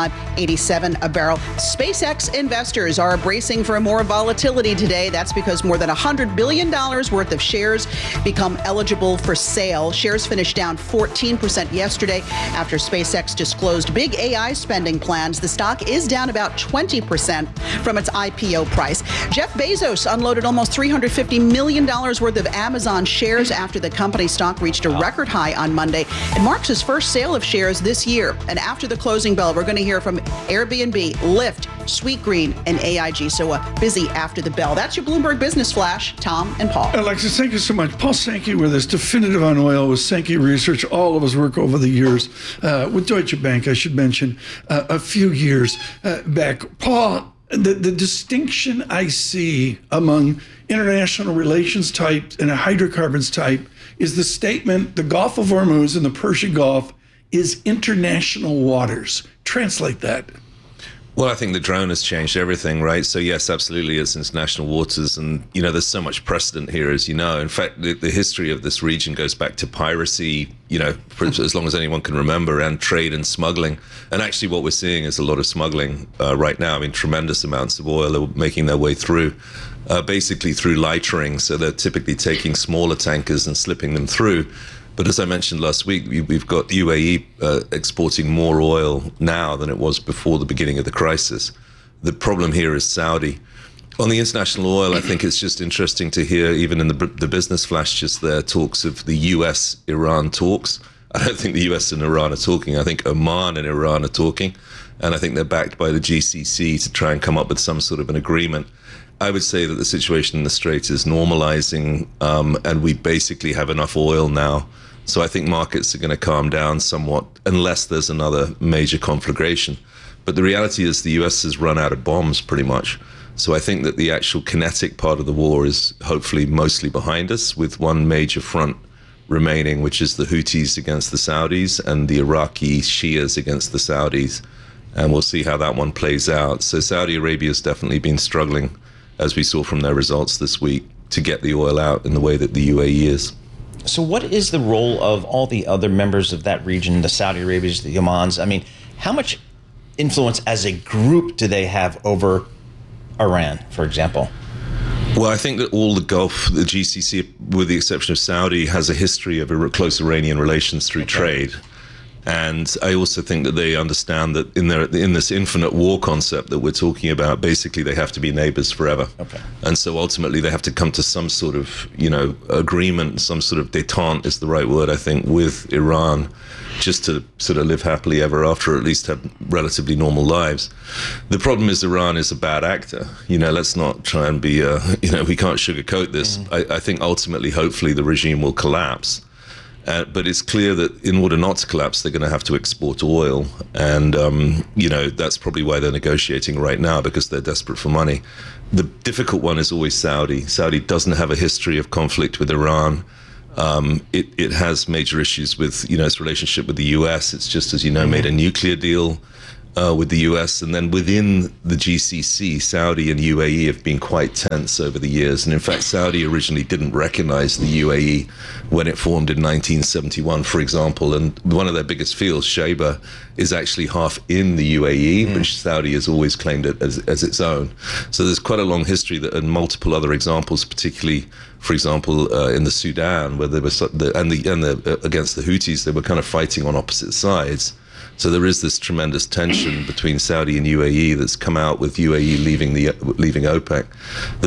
$75.87 a barrel. SpaceX investors are bracing for more volatility today. That's because more than $100 billion worth of shares become eligible for sale. Shares finished down 14% yesterday after SpaceX disclosed big AI spending plans. The stock is down about 20% from its IPO price. Jeff Bezos unloaded almost $350 million worth of Amazon shares after the company stock reached a record high on Monday. It marks his first sale of shares this year. And after the closing bell, we're going to hear from Airbnb, Lyft, Sweetgreen, and AIG. So busy after the bell. That's your Bloomberg Business Flash. Tom and Paul. Alexis, thank you so much. Paul Sankey with us, definitive on oil with Sankey Research. All of his work over the years with Deutsche Bank, I should mention, a few years back. Paul, the distinction I see among international relations type and hydrocarbons type is the statement, the Gulf of Hormuz and the Persian Gulf is international waters. Translate that. Well, I think the drone has changed everything, right? So yes, absolutely, it's international waters. And, you know, there's so much precedent here, as you know. In fact, the history of this region goes back to piracy, you know, for as long as anyone can remember, and trade and smuggling. And actually what we're seeing is a lot of smuggling right now. I mean, tremendous amounts of oil are making their way through, basically through lightering. So they're typically taking smaller tankers and slipping them through. But as I mentioned last week, we've got UAE exporting more oil now than it was before the beginning of the crisis. The problem here is Saudi. On the international oil, I think it's just interesting to hear, even in the business flash just there, talks of the US-Iran talks. I don't think the US and Iran are talking. I think Oman and Iran are talking. And I think they're backed by the GCC to try and come up with some sort of an agreement. I would say that the situation in the Strait is normalizing, and we basically have enough oil now. So I think markets are going to calm down somewhat unless there's another major conflagration. But the reality is the US has run out of bombs pretty much. So I think that the actual kinetic part of the war is hopefully mostly behind us, with one major front remaining, which is the Houthis against the Saudis and the Iraqi Shias against the Saudis. And we'll see how that one plays out. So Saudi Arabia has definitely been struggling, as we saw from their results this week, to get the oil out in the way that the UAE is. So what is the role of all the other members of that region, the Saudi Arabias, the Omans? I mean, how much influence as a group do they have over Iran, for example? Well, I think that all the Gulf, the GCC, with the exception of Saudi, has a history of close Iranian relations through trade. And I also think that they understand that in this infinite war concept that we're talking about, basically they have to be neighbors forever. Okay. And so ultimately they have to come to some sort of, agreement, some sort of détente is the right word, I think, with Iran, just to sort of live happily ever after, or at least have relatively normal lives. The problem is Iran is a bad actor. Let's not try and be, we can't sugarcoat this. I think ultimately, hopefully, the regime will collapse. But it's clear that in order not to collapse, they're going to have to export oil. And, that's probably why they're negotiating right now, because they're desperate for money. The difficult one is always Saudi. Saudi doesn't have a history of conflict with Iran. It has major issues with, its relationship with the US. It's just, as you know, made a nuclear deal with the US. And then within the GCC, Saudi and UAE have been quite tense over the years. And in fact, Saudi originally didn't recognize the UAE when it formed in 1971, for example. And one of their biggest fields, Shaiba, is actually half in the UAE, but Saudi has always claimed it as its own. So there's quite a long history and multiple other examples, particularly, for example, in the Sudan, where there was against the Houthis, they were kind of fighting on opposite sides. So there is this tremendous tension between Saudi and UAE that's come out with UAE leaving OPEC.